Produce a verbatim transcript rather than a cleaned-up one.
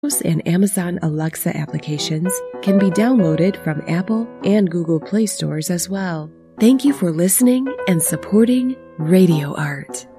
and Amazon Alexa applications can be downloaded from Apple and Google Play stores as well. Thank you for listening and supporting Radio Art.